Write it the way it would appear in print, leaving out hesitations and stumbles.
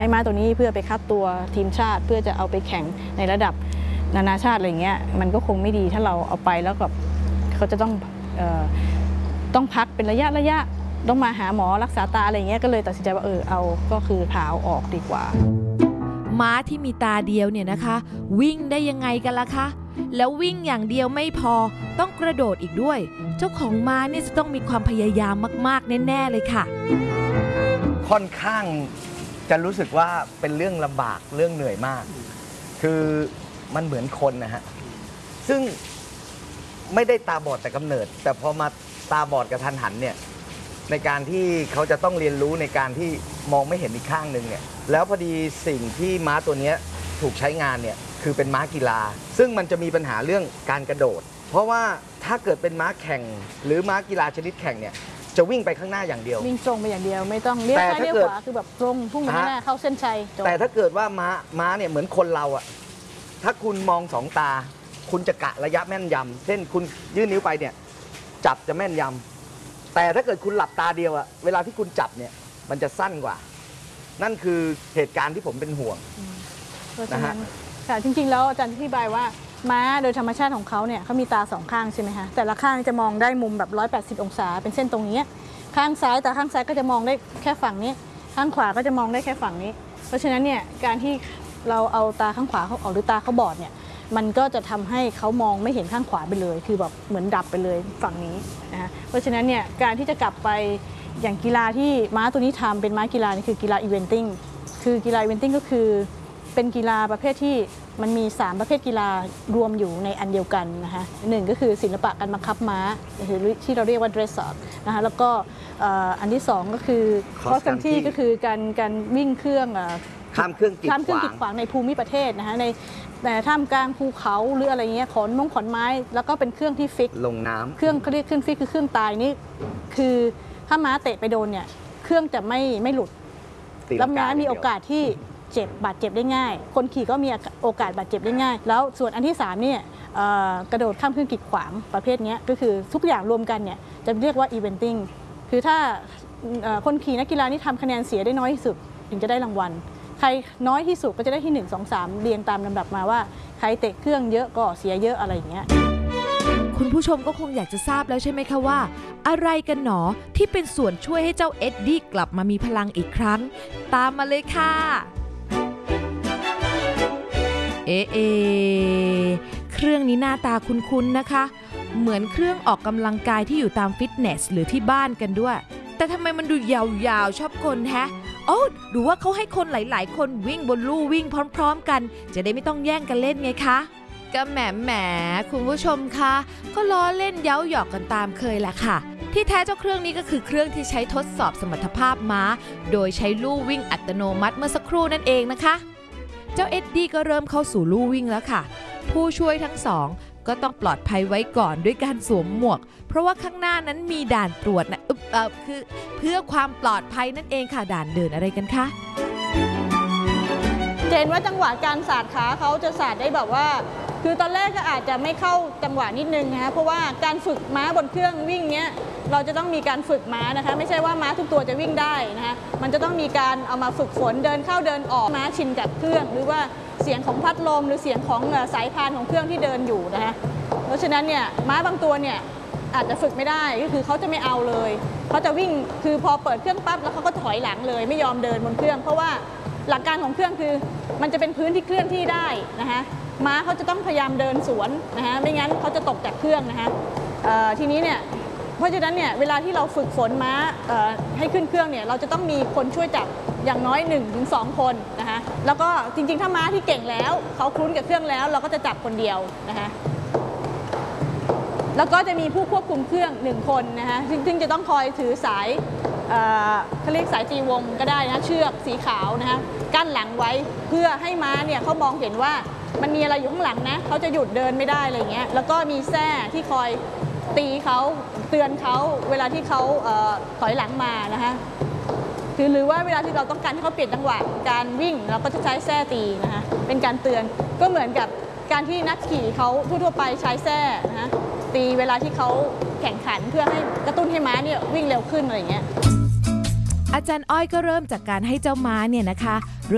ให้ม้าตัวนี้เพื่อไปคัดตัวทีมชาติเพื่อจะเอาไปแข่งในระดับนานาชาติอะไรเงี้ยมันก็คงไม่ดีถ้าเราเอาไปแล้วแบบเขาจะต้องพักเป็นระยะต้องมาหาหมอรักษาตาอะไรเงี้ยก็เลยตัดสินใจว่าเอาก็คือผ่าออกดีกว่าม้าที่มีตาเดียวเนี่ยนะคะวิ่งได้ยังไงกันล่ะคะแล้ววิ่งอย่างเดียวไม่พอต้องกระโดดอีกด้วยเจ้าของม้าเนี่ยจะต้องมีความพยายามมากๆแน่ๆเลยค่ะค่อนข้างจะรู้สึกว่าเป็นเรื่องลำบากเรื่องเหนื่อยมากคือมันเหมือนคนนะฮะซึ่งไม่ได้ตาบอดแต่กำเนิดแต่พอมาตาบอดกระทันหันเนี่ยในการที่เขาจะต้องเรียนรู้ในการที่มองไม่เห็นอีกข้างหนึ่งเนี่ยแล้วพอดีสิ่งที่ม้าตัวนี้ถูกใช้งานเนี่ยคือเป็นม้ากีฬาซึ่งมันจะมีปัญหาเรื่องการกระโดดเพราะว่าถ้าเกิดเป็นม้าแข่งหรือม้ากีฬาชนิดแข่งเนี่ยจะวิ่งไปข้างหน้าอย่างเดียววิ่งตรงไปอย่างเดียวไม่ต้องเลี้ยวซ้ายเลี้ยวขวาคือแบบตรงพุ่งไปข้างหน้าเข้าเส้นชัยแต่ถ้าเกิดว่าม้าเนี่ยเหมือนคนเราอะถ้าคุณมองสองตาคุณจะกะระยะแม่นยำเช่นคุณยื่นนิ้วไปเนี่ยจับจะแม่นยำแต่ถ้าเกิดคุณหลับตาเดียวอะเวลาที่คุณจับเนี่ยมันจะสั้นกว่านั่นคือเหตุการณ์ที่ผมเป็นห่วงนะฮะค่ะจริงๆแล้วอาจารย์อธิบายว่าม้าโดยธรรมชาติของเขาเนี่ยเขามีตาสองข้างใช่ไหมคะแต่ละข้างจะมองได้มุมแบบ180องศาเป็นเส้นตรงนี้ข้างซ้ายแต่ข้างซ้ายก็จะมองได้แค่ฝั่งนี้ข้างขวาก็จะมองได้แค่ฝั่งนี้เพราะฉะนั้นเนี่ยการที่เราเอาตาข้างขวาเขาออกหรือตาเขาบอดเนี่ยมันก็จะทำให้เขามองไม่เห็นข้างขวาไปเลยคือแบบเหมือนดับไปเลยฝั่งนี้นะคะเพราะฉะนั้นเนี่ยการที่จะกลับไปอย่างกีฬาที่ม้าตัวนี้ทำเป็นม้ากีฬานี่คือกีฬาอีเวนติ้งคือกีฬาอีเวนติ้งก็คือเป็นกีฬาประเภทที่มันมี3ประเภทกีฬารวมอยู่ในอันเดียวกันนะคะหนึ่งก็คือศิลปะการบังคับม้าที่เราเรียกว่า dressage นะคะแล้วก็อันที่2ก็คือ cross country ก็คือการวิ่งเครื่องข้ามเครื่องกีดขวางในภูมิประเทศนะคะในท่ามกลางภูเขาหรืออะไรเงี้ยขอนไม้แล้วก็เป็นเครื่องที่ฟิกลงน้ำเครื่องเขาเรียกเครื่องฟิกคือเครื่องตายนี่คือถ้าม้าเตะไปโดนเนี่ยเครื่องจะไม่หลุดแล้วม้ามีโอกาสที่บาดเจ็บได้ง่ายคนขี่ก็มีโอกาสบาดเจ็บได้ง่ายแล้วส่วนอันที่3เนี่ยกระโดดข้ามเครื่องกีดขวางประเภทนี้ก็คือทุกอย่างรวมกันเนี่ยจะเรียกว่าอีเวนติ้งคือถ้าคนขี่นักกีฬานี่ทำคะแนนเสียได้น้อยที่สุดถึงจะได้รางวัลใครน้อยที่สุดก็จะได้ที่1 2 3เรียงตามลำดับมาว่าใครเตะเครื่องเยอะก็เสียเยอะอะไรอย่างเงี้ยคุณผู้ชมก็คงอยากจะทราบแล้วใช่ไหมคะว่าอะไรกันหนอที่เป็นส่วนช่วยให้เจ้าเอ็ดดี้กลับมามีพลังอีกครั้งตามมาเลยค่ะเครื่องนี้หน้าตาคุ้นๆนะคะเหมือนเครื่องออกกำลังกายที่อยู่ตามฟิตเนสหรือที่บ้านกันด้วยแต่ทำไมมันดูยาวๆชอบคนแฮะหรือว่าเขาให้คนหลายๆคนวิ่งบนลู่วิ่งพร้อมๆกันจะได้ไม่ต้องแย่งกันเล่นไงคะก็แหมคุณผู้ชมคะก็ล้อเล่นเย้าหยอกกันตามเคยแหละค่ะที่แท้เจ้าเครื่องนี้ก็คือเครื่องที่ใช้ทดสอบสมรรถภาพม้าโดยใช้ลู่วิ่งอัตโนมัติเมื่อสักครู่นั่นเองนะคะเจ้าเอ็ดดี้ก็เริ่มเข้าสู่ลู่วิ่งแล้วค่ะผู้ช่วยทั้งสองก็ต้องปลอดภัยไว้ก่อนด้วยการสวมหมวกเพราะว่าข้างหน้านั้นมีด่านตรวจนะคือเพื่อความปลอดภัยนั่นเองค่ะด่านเดินอะไรกันคะเห็นว่าจังหวะการสาดขาเขาจะสาดได้แบบว่าคือตอนแรกก็อาจจะไม่เข้าจังหวะนิดนึงนะคะเพราะว่าการฝึกม้าบนเครื่องวิ่งเนี้ยเราจะต้องมีการฝึกม้านะคะไม่ใช่ว่าม้าทุกตัวจะวิ่งได้นะคะมันจะต้องมีการเอามาฝึกฝนเดินเข้าเดินออกม้าชินกับเครื่องหรือว่าเสียงของพัดลมหรือเสียงของสายพานของเครื่องที่เดินอยู่นะคะเพราะฉะนั้นเนี่ยม้าบางตัวเนี่ยอาจจะฝึกไม่ได้ก็คือเขาจะไม่เอาเลยเขาจะวิ่งคือพอเปิดเครื่องปั๊บแล้วเขาก็ถอยหลังเลยไม่ยอมเดินบนเครื่องเพราะว่าหลักการของเครื่องคือมันจะเป็นพื้นที่เคลื่อนที่ได้นะคะม้าเขาจะต้องพยายามเดินสวนนะคะไม่งั้นเขาจะตกจากเครื่องนะคะทีนี้เนี่ยเพราะฉะนั้นเนี่ยเวลาที่เราฝึกฝนม้าให้ขึ้นเครื่องเนี่ยเราจะต้องมีคนช่วยจับอย่างน้อย 1-2 คนนะคะแล้วก็จริงๆถ้าม้าที่เก่งแล้วเขาคลุ้นกับเครื่องแล้วเราก็จะจับคนเดียวนะคะแล้วก็จะมีผู้ควบคุมเครื่อง1คนนะคะซึ่งจะต้องคอยถือสายเขาเรียกสายตีวงก็ได้นะเชือกสีขาวนะคะกั้นหลังไว้เพื่อให้ม้าเนี่ยเขามองเห็นว่ามันมีอะไรอยู่ข้างหลังนะเขาจะหยุดเดินไม่ได้อะไรเงี้ยแล้วก็มีแส้ที่คอยตีเขาเตือนเขาเวลาที่เขาถอยหลังมานะคะหรือว่าเวลาที่เราต้องการให้เขาเปลี่ยนจังหวะการวิ่งเราก็จะใช้แส้ตีนะคะเป็นการเตือนก็เหมือนกับการที่นักขี่เขาทั่วๆไปใช้แส้นะคะตีเวลาที่เขาแข่งขันเพื่อให้กระตุ้นให้ม้าเนี่ยวิ่งเร็วขึ้นอะไรอย่างเงี้ยอาจารย์อ้อยก็เริ่มจากการให้เจ้าม้าเนี่ยนะคะ